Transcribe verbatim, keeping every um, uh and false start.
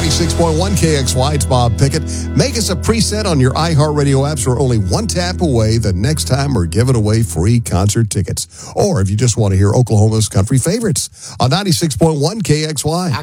ninety-six point one K X Y, it's Bob Pickett. Make us a preset on your iHeartRadio apps. We're only one tap away the next time we're giving away free concert tickets. Or if you just want to hear Oklahoma's country favorites on ninety-six point one K X Y.